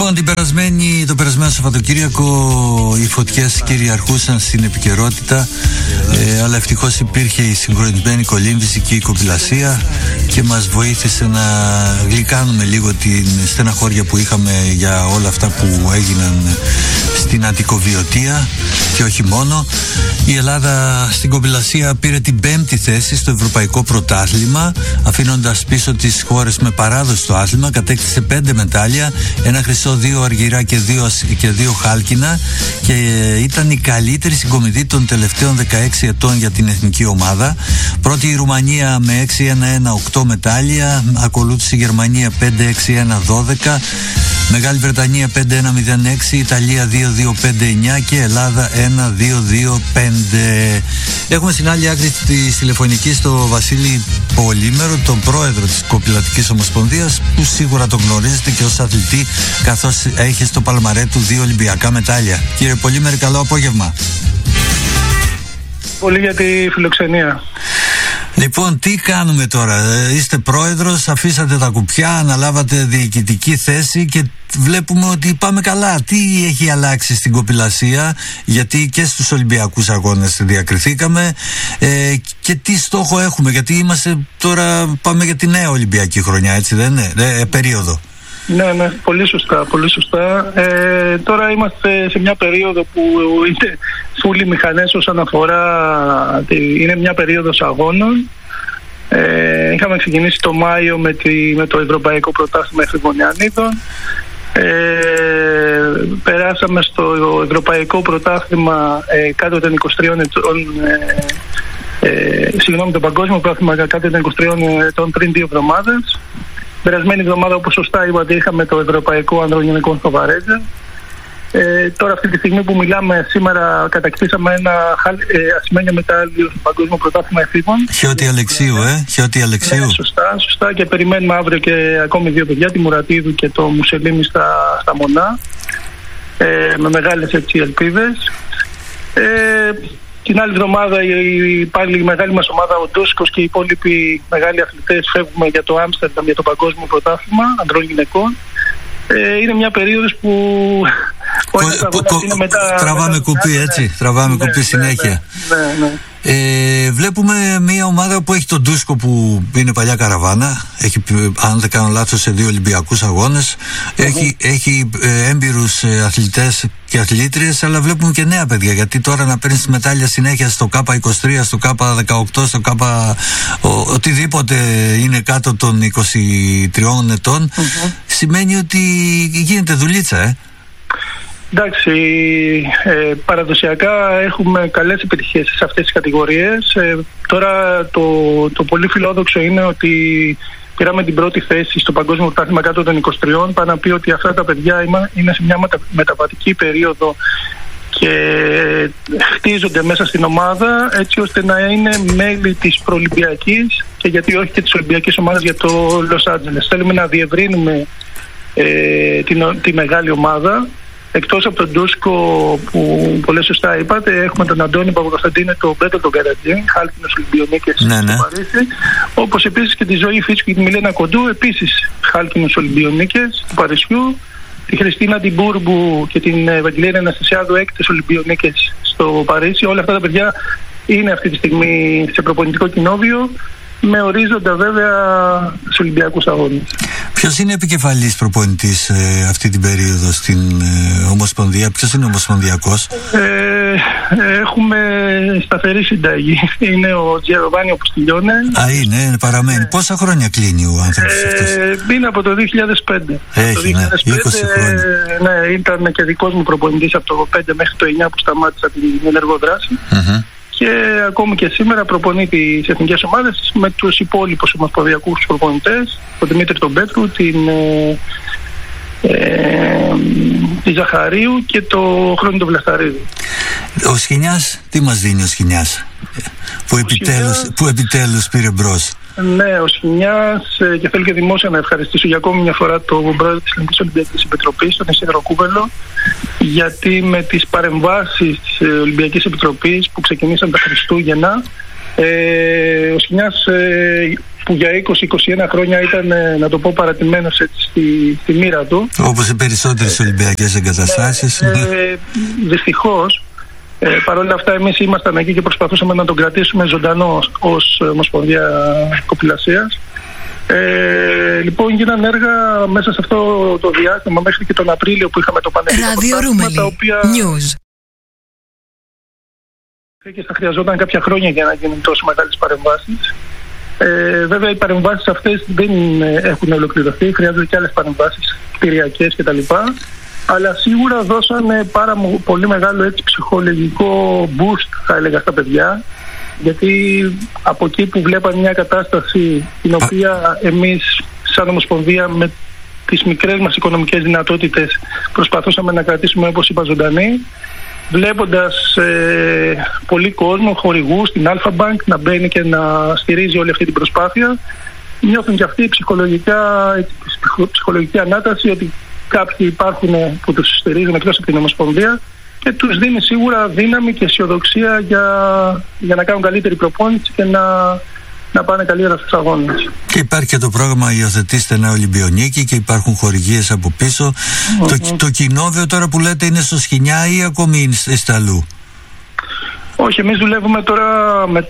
Λοιπόν, το περασμένο Σαββατοκύριακο οι φωτιές κυριαρχούσαν στην επικαιρότητα, αλλά ευτυχώς υπήρχε η συγχρονισμένη κολύμβηση και η κοπηλασία και μας βοήθησε να γλυκάνουμε λίγο την στεναχώρια που είχαμε για όλα αυτά που έγιναν στην Αττικοβιωτία και όχι μόνο. Η Ελλάδα στην κοπηλασία πήρε την 5η θέση στο Ευρωπαϊκό Πρωτάθλημα, αφήνοντας πίσω τις χώρες με παράδοση στο άθλημα. Κατέκτησε 5 μετάλλια, ένα χρυσό, 2 αργυρά και 2 χάλκινα, και ήταν η καλύτερη συγκομιδή των τελευταίων 16 ετών για την εθνική ομάδα. Πρώτη η Ρουμανία με 6-1-1, 8 μετάλλια, ακολούθησε η Γερμανία 5-6-1, 12, Μεγάλη Βρετανία 5-1-0-6, Ιταλία 2-2-5-9 και Ελλάδα 1-2-2-5. Έχουμε στην άλλη άκρη της τηλεφωνικής το Βασίλη Πολύμερο, τον πρόεδρο της Κοπηλατικής Ομοσπονδίας, που σίγουρα τον γνωρίζετε και ως αθλητή, καθώς έχει στο παλμαρέ του 2 Ολυμπιακά μετάλλια. Κύριε Πολύμερη, καλό απόγευμα. Πολύ για τη φιλοξενία. Λοιπόν, τι κάνουμε τώρα? Είστε πρόεδρος, αφήσατε τα κουπιά, αναλάβατε διοικητική θέση και βλέπουμε ότι πάμε καλά. Τι έχει αλλάξει στην κοπηλασία, γιατί και στους Ολυμπιακούς Αγώνες διακριθήκαμε, και τι στόχο έχουμε, γιατί είμαστε τώρα, πάμε για τη νέα Ολυμπιακή χρονιά, έτσι δεν είναι, περίοδο? Ναι, πολύ σωστά. Τώρα είμαστε σε μια περίοδο που είναι φούλοι μηχανές όσον αφορά, είναι μια περίοδος αγώνων. Είχαμε ξεκινήσει το Μάιο με το Ευρωπαϊκό Πρωτάθλημα Εφηβονιανίδων. Περάσαμε στο Ευρωπαϊκό Πρωτάθλημα κάτω των 23 ετών, το Παγκόσμιο Πρωτάθλημα κάτω των 23 ετών πριν 2 εβδομάδες. Περασμένη εβδομάδα, όπως σωστά είπατε, είχαμε το Ευρωπαϊκό Ανδρογυναικών στο Βαρέτζα. Τώρα αυτή τη στιγμή που μιλάμε, σήμερα κατακτήσαμε ένα ασημένιο μετάλλιο στο Παγκόσμιο Πρωτάθλημα Εφήβων. Χιώτη Αλεξίου, Χιώτη Αλεξίου. Ναι, σωστά, και περιμένουμε αύριο και ακόμη 2 παιδιά, τη Μουρατίδου και το Μουσελίνη στα Μονά, με μεγάλες ελπίδες. Την άλλη εβδομάδα πάλι η μεγάλη μας ομάδα, ο Ντούσκος και οι υπόλοιποι μεγάλοι αθλητές, φεύγουμε για το Άμστερνταμ για το Παγκόσμιο Πρωτάθλημα Ανδρών Γυναικών. Είναι μια περίοδος που τραβάμε κουπί, έτσι, τραβάμε κουπί συνέχεια. Ναι. Βλέπουμε μια ομάδα που έχει τον Ντούσκο, που είναι παλιά καραβάνα, έχει, αν δεν κάνω λάθος, σε 2 Ολυμπιακούς Αγώνες, έχει έμπειρους αθλητές και αθλήτριες, αλλά βλέπουμε και νέα παιδιά, γιατί τώρα να παίρνεις μετάλλια συνέχεια στο K23, στο K18, στο K οτιδήποτε είναι κάτω των 23 ετών, σημαίνει ότι γίνεται δουλίτσα, Εντάξει, παραδοσιακά έχουμε καλές επιτυχίες σε αυτές τις κατηγορίες. Τώρα το πολύ φιλόδοξο είναι ότι πήραμε την πρώτη θέση στο Παγκόσμιο Πρωτάθλημα κάτω των 23. Πάνω να πει ότι αυτά τα παιδιά είναι σε μια μεταβατική περίοδο και χτίζονται μέσα στην ομάδα, έτσι ώστε να είναι μέλη της προολυμπιακής και γιατί όχι και της Ολυμπιακής ομάδας για το Λος Άντζελες. Θέλουμε να διευρύνουμε τη μεγάλη ομάδα. Εκτός από τον Ντούσκο που πολύ σωστά είπατε, έχουμε τον Αντώνη Παπακοσταντίνο, τον Πέτρο τον Καρατζή, χάλκινος Ολυμπιονίκες στο Παρίσι, όπως επίσης και τη Ζωή Φίσκου και τη Μιλένα Κοντού, επίσης χάλκινος Ολυμπιονίκες του Παρισιού, τη Χριστίνα Τιμπούρμπου και την Ευαγγελία Αναστασιάδου, έκτες Ολυμπιονίκες στο Παρίσι. Όλα αυτά τα παιδιά είναι αυτή τη στιγμή σε προπονητικό κοινόβιο, με ορίζοντα βέβαια στους Ολυμπιακούς Αγώνες. Ποιος είναι επικεφαλής προπονητής αυτή την περίοδο στην Ομοσπονδία? Ποιος είναι ομοσπονδιακός? Έχουμε σταθερή συνταγή. Είναι ο Τζιεροβάνι Αποστηλιώνε. Είναι, παραμένει. Πόσα χρόνια κλείνει ο άνθρωπος αυτός? Είναι από το 2005. Έχει, 20 χρόνια. Ναι, ήταν και δικός μου προπονητής από το 5 μέχρι το 9 που σταμάτησα την ενεργό δράση. Και ακόμη και σήμερα προπονεί τις εθνικές ομάδες με τους υπόλοιπους ομοσπονδιακούς προπονητές, τον Δημήτρη τον Πέτρου, τη Ζαχαρίου και το Χρόνι τον Βλασταρίδη. Ο Σχοινιάς, τι μας δίνει ο Σχοινιάς που επιτέλους πήρε μπρος? Ναι, ο Σχοινιάς, και θέλω και δημόσια να ευχαριστήσω για ακόμη μια φορά τον πρόεδρο της Ελληνικής Ολυμπιακής Επιτροπής, τον Ισίδωρο Κούβελο, γιατί με τις παρεμβάσεις της Ολυμπιακής Επιτροπής που ξεκινήσαν τα Χριστούγεννα, ο Σχοινιάς που για 20-21 χρόνια ήταν, να το πω, παρατημένος έτσι στη μοίρα του. Όπως οι περισσότερες Ολυμπιακές εγκαταστάσεις. Δυστυχώς, παρόλα αυτά εμείς ήμασταν εκεί και προσπαθούσαμε να τον κρατήσουμε ζωντανό ως Ομοσπονδία Κοπηλασίας. Λοιπόν, γίνανε έργα μέσα σε αυτό το διάστημα μέχρι και τον Απρίλιο που είχαμε το Πανελλήνιο, τα οποία και θα χρειαζόταν κάποια χρόνια για να γίνουν τόσο μεγάλες παρεμβάσεις. Βέβαια οι παρεμβάσεις αυτές δεν έχουν ολοκληρωθεί, χρειάζονται και άλλες παρεμβάσεις κτηριακές κτλ. Αλλά σίγουρα δώσανε πάρα πολύ μεγάλο έτσι ψυχολογικό boost, θα έλεγα, στα παιδιά, γιατί από εκεί που βλέπαν μια κατάσταση την οποία εμείς σαν Ομοσπονδία με τις μικρές μας οικονομικές δυνατότητες προσπαθούσαμε να κρατήσουμε, όπως είπα, ζωντανή, βλέποντας πολύ κόσμο, χορηγούς, την Alpha Bank να μπαίνει και να στηρίζει όλη αυτή την προσπάθεια, νιώθουν και αυτοί ψυχολογική ανάταση ότι κάποιοι υπάρχουν που τους στηρίζουν εκτός από την Ομοσπονδία και τους δίνει σίγουρα δύναμη και αισιοδοξία για να κάνουν καλύτερη προπόνηση και να πάνε καλύτερα στους αγώνες. Και υπάρχει και το πρόγραμμα «Υιοθετήστε ένα Ολυμπιονίκη» και υπάρχουν χορηγίες από πίσω. Το κοινόβιο τώρα που λέτε είναι στο Σχοινιά ή ακόμη είστε αλλού? Όχι, εμείς δουλεύουμε τώρα με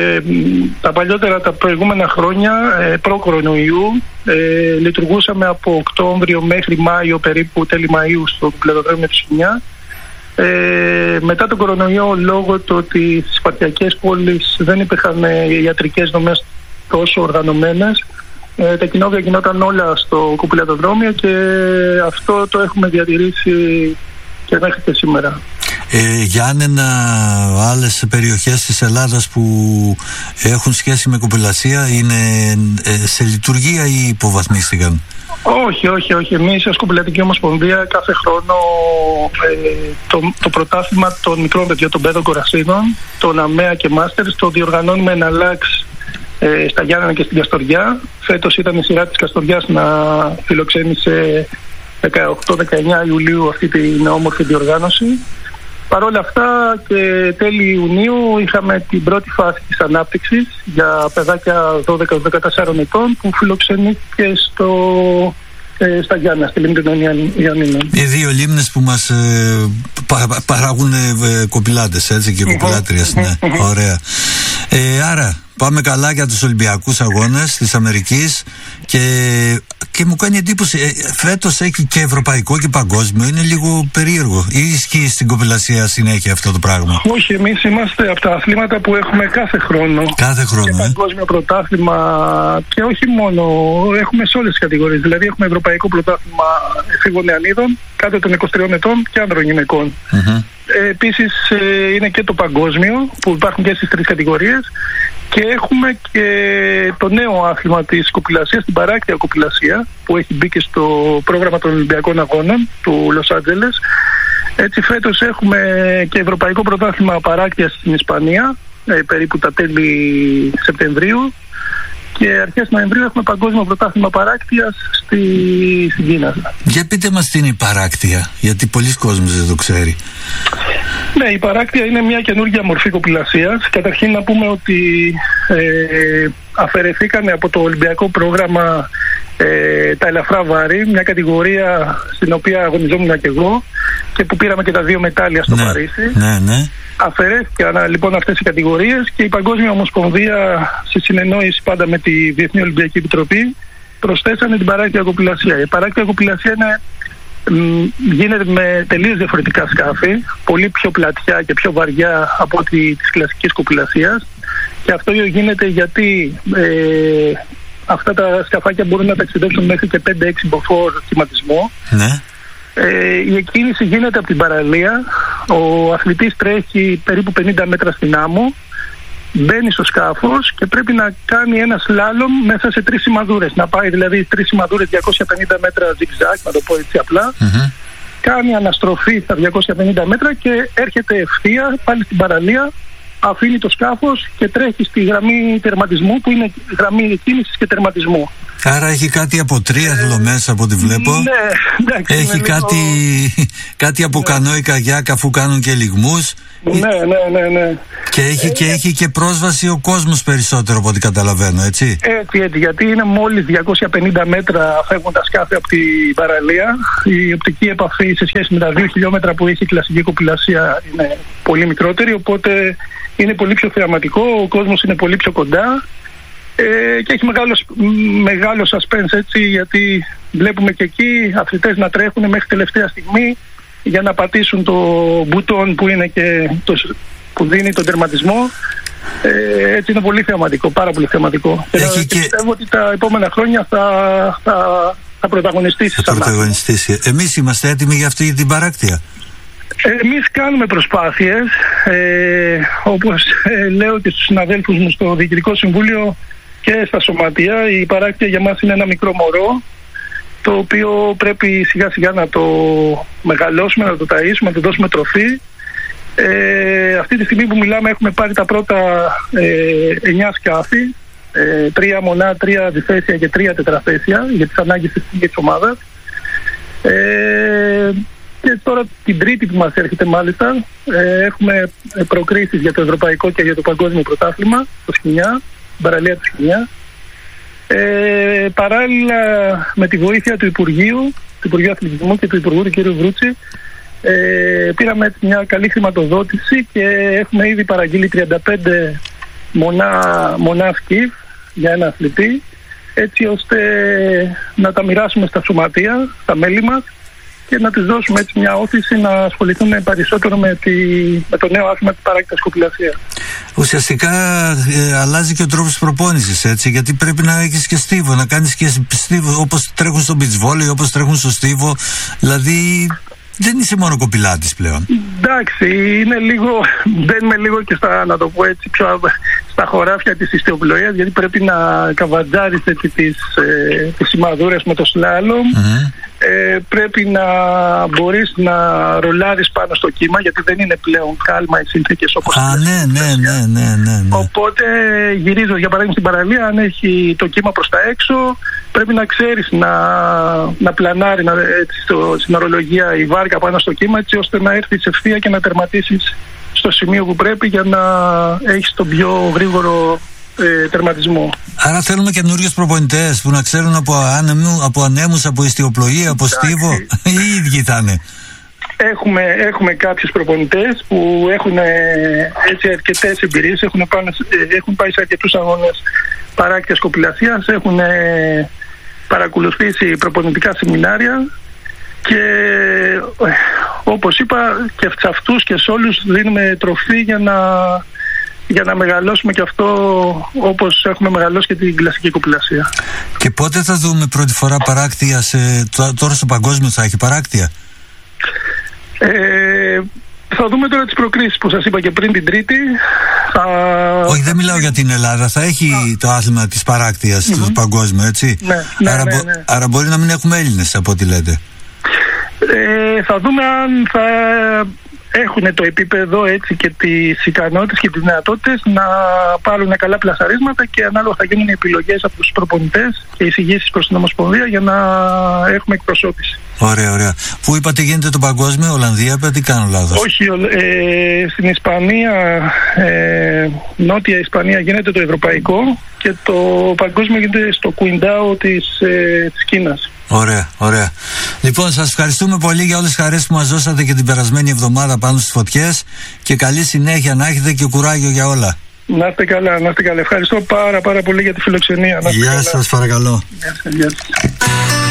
τα προηγούμενα χρόνια προ-κορονοϊού. Λειτουργούσαμε από Οκτώβριο μέχρι Μάιο, περίπου τέλη Μαΐου, στο κλεδοδρόμιο του Σχοινιά. Μετά τον κορονοϊό, λόγω του ότι στις σπαρτιακές πόλεις δεν υπήρχαν ιατρικές δομές τόσο οργανωμένες, τα κοινόβια γινόταν όλα στο κοπηλατοδρόμιο και αυτό το έχουμε διατηρήσει και μέχρι και σήμερα. Γιάννενα, άλλες περιοχές της Ελλάδας που έχουν σχέση με κοπηλασία είναι σε λειτουργία ή υποβαθμίστηκαν? Όχι. Εμείς ως Κοπηλατική Ομοσπονδία κάθε χρόνο το πρωτάθλημα των μικρών παιδιών, των παιδών κορασίδων, των ΑΜΕΑ και Μάστερς, το διοργανώνουμε εναλλάξ στα Γιάννενα και στην Καστοριά. Φέτος ήταν η σειρά της Καστοριάς να φιλοξένησε 18-19 Ιουλίου αυτή την όμορφη διοργάνωση. Παρ' όλα αυτά και τέλη Ιουνίου είχαμε την πρώτη φάση της ανάπτυξης για παιδάκια 12-14 ετών που φιλοξενήθηκε στα Γιάννα, στη Λίμνη των Ιαννίνων. Οι δύο λίμνες που μας παράγουν κοπηλάτες, έτσι, και κοπηλάτριες, ναι. Ωραία. Άρα πάμε καλά για τους Ολυμπιακούς Αγώνες της Αμερικής και μου κάνει εντύπωση, φέτος έχει και ευρωπαϊκό και παγκόσμιο. Είναι λίγο περίεργο. Ή ισχύει στην κοπηλασία συνέχεια αυτό το πράγμα? Όχι, εμείς είμαστε από τα αθλήματα που έχουμε κάθε χρόνο. Και παγκόσμιο πρωτάθλημα και όχι μόνο, έχουμε σε όλες τις κατηγορίες. Δηλαδή έχουμε ευρωπαϊκό πρωτάθλημα εφήβων νεανίδων κάτω των 23 ετών και άνδρων γυναικών. Επίσης είναι και το παγκόσμιο που υπάρχουν και στις 3 κατηγορίες. Και έχουμε και το νέο άθλημα της κοπηλασίας, την παράκτια κοπηλασία, που έχει μπει και στο πρόγραμμα των Ολυμπιακών Αγώνων του Λος Άντζελες. Έτσι φέτος έχουμε και ευρωπαϊκό πρωτάθλημα παράκτειας στην Ισπανία, περίπου τα τέλη Σεπτεμβρίου. Και αρχές Νοεμβρίου έχουμε παγκόσμιο πρωτάθλημα παράκτειας στην Κίνα. Για πείτε μας τι είναι η παράκτεια, γιατί πολλοί κόσμος δεν το ξέρει. Ναι, η παράκτεια είναι μια καινούργια μορφή κοπηλασίας. Καταρχήν να πούμε ότι αφαιρεθήκανε από το Ολυμπιακό πρόγραμμα τα ελαφρά βάρη, μια κατηγορία στην οποία αγωνιζόμουν και εγώ και που πήραμε και τα 2 μετάλλια στο Παρίσι. Ναι. Αφαιρέθηκαν λοιπόν αυτές οι κατηγορίες και η Παγκόσμια Ομοσπονδία, σε συνεννόηση πάντα με τη Διεθνή Ολυμπιακή Επιτροπή, προσθέσανε την παράκτεια κοπηλασία. Η παράκτεια κοπηλασία γίνεται με τελείως διαφορετικά σκάφη, πολύ πιο πλατιά και πιο βαριά από ό,τι της κλασικής κοπηλασίας, και αυτό γίνεται γιατί αυτά τα σκαφάκια μπορούν να ταξιδέψουν μέχρι και 5-6 μποφόρ κυματισμό. Ναι. Η εκκίνηση γίνεται από την παραλία. Ο αθλητής τρέχει περίπου 50 μέτρα στην άμμο, μπαίνει στο σκάφος και πρέπει να κάνει ένα σλάλομ μέσα σε 3 σημαδούρες. Να πάει δηλαδή 3 σημαδούρες 250 μέτρα zigzag, να το πω έτσι απλά. Κάνει αναστροφή στα 250 μέτρα και έρχεται ευθεία πάλι στην παραλία αφήνει το σκάφος και τρέχει στη γραμμή τερματισμού, που είναι γραμμή κίνησης και τερματισμού. Άρα έχει κάτι από τρίαθλο μέσα από ό,τι βλέπω. Ναι, εντάξει, έχει κάτι από κανό ή καγιάκ, αφού κάνουν και λιγμούς. Ναι. Και έχει και πρόσβαση ο κόσμος περισσότερο από ό,τι καταλαβαίνω, έτσι. Έτσι, γιατί είναι μόλις 250 μέτρα φεύγουν τα σκάφη από την παραλία. Η οπτική επαφή σε σχέση με τα 2 χιλιόμετρα που έχει η κλασική κοπηλασία είναι πολύ μικρότερη, οπότε είναι πολύ πιο θεαματικό, ο κόσμος είναι πολύ πιο κοντά. Και έχει μεγάλο suspense, έτσι, γιατί βλέπουμε και εκεί αθλητές να τρέχουν μέχρι τελευταία στιγμή για να πατήσουν το μπουτόν που είναι και που δίνει τον τερματισμό. Έτσι είναι πολύ θεαματικό, πάρα πολύ θεαματικό. Και πιστεύω ότι τα επόμενα χρόνια θα πρωταγωνιστήσει. Εμείς είμαστε έτοιμοι για αυτή την παράκτεια. Εμείς κάνουμε προσπάθειες, όπως λέω και στους συναδέλφους μου στο Διοικητικό Συμβούλιο και στα σωματεία. Η παράκτεια για μας είναι ένα μικρό μωρό, το οποίο πρέπει σιγά σιγά να το μεγαλώσουμε, να το ταΐσουμε, να το δώσουμε τροφή. Αυτή τη στιγμή που μιλάμε έχουμε πάρει τα πρώτα 9 σκάφη, 3 μονά, 3 διθέσια και 3 τετραθέσια για τις ανάγκες της ομάδας. Και τώρα την Τρίτη που μας έρχεται μάλιστα έχουμε προκρίσεις για το ευρωπαϊκό και για το παγκόσμιο πρωτάθλημα το Σκηνιά, την παραλία του Σκηνιά. Παράλληλα με τη βοήθεια του Υπουργείου Αθλητισμού και του Υπουργού του κ. Βρούτση, πήραμε μια καλή χρηματοδότηση και έχουμε ήδη παραγγείλει 35 μονά σκιφ για ένα αθλητή, έτσι ώστε να τα μοιράσουμε στα σωματεία, στα μέλη μας, και να τους δώσουμε έτσι μια όθηση να ασχοληθούν περισσότερο με το νέο άθλημα της παράκτητας κοπηλασίας. Ουσιαστικά αλλάζει και ο τρόπος προπόνησης, έτσι, γιατί πρέπει να έχεις και στίβο, να κάνεις και στίβο όπως τρέχουν στο beach volley, όπως τρέχουν στο στίβο, δηλαδή δεν είσαι μόνο κοπηλάτης πλέον. Εντάξει, μπαίνουμε λίγο και να το πω έτσι, πιο στα χωράφια της ιστιοπλοείας, γιατί πρέπει να καβατζάρεις έτσι τις σημαδούρες με το σλάλομ. Πρέπει να μπορείς να ρολάρεις πάνω στο κύμα, γιατί δεν είναι πλέον κάλμα οι συνθήκες όπως ναι. Οπότε γυρίζω για παράδειγμα στην παραλία, αν έχει το κύμα προς τα έξω, πρέπει να ξέρεις να πλανάρει στην ορολογία η βάρκα πάνω στο κύμα, έτσι ώστε να έρθεις ευθεία και να τερματίσεις στο σημείο που πρέπει για να έχεις τον πιο γρήγορο τερματισμό. Άρα θέλουμε καινούριους προπονητές που να ξέρουν από ανέμους, από ιστιοπλοεία, από στίβο, οι ίδιοι θα είναι. Έχουμε κάποιους προπονητές που έχουν έτσι αρκετές εμπειρίες, έχουν πάει σε αρκετούς αγώνες παράκτειας κοπηλασίας, έχουν παρακολουθήσει προπονητικά σεμινάρια και όπως είπα και σε αυτούς και σε όλους δίνουμε τροφή για να μεγαλώσουμε και αυτό όπως έχουμε μεγαλώσει και την κλασική κοπηλασία. Και πότε θα δούμε πρώτη φορά παράκτεια τώρα στο παγκόσμιο θα έχει παράκτεια? Θα δούμε τώρα τις προκρίσεις που σας είπα και πριν την Τρίτη. Όχι, δεν μιλάω για την Ελλάδα. Θα έχει το άθλημα της παράκτειας στο παγκόσμιο, έτσι. Ναι. Άρα μπορεί να μην έχουμε Έλληνες από ό,τι λέτε. Θα δούμε αν θα έχουν το επίπεδο έτσι και τις ικανότητες και τις δυνατότητες να πάρουν καλά πλασαρίσματα, και ανάλογα θα γίνουν οι επιλογές από τους προπονητές και οι εισηγήσεις προς την Ομοσπονδία για να έχουμε εκπροσώπηση. Ωραία. Πού είπατε γίνεται το παγκόσμιο? Ολλανδία, είπατε, τι κάνω λάθος? Όχι, στην Ισπανία, νότια Ισπανία γίνεται το ευρωπαϊκό και το παγκόσμιο γίνεται στο Κουιντάο της Κίνας. Ωραία. Λοιπόν, σας ευχαριστούμε πολύ για όλες τις χαρές που μας δώσατε και την περασμένη εβδομάδα πάνω στις φωτιές, και καλή συνέχεια να έχετε και κουράγιο για όλα. Να είστε καλά. Ευχαριστώ πάρα πολύ για τη φιλοξενία. Γεια σας, παρακαλώ. Γεια σας.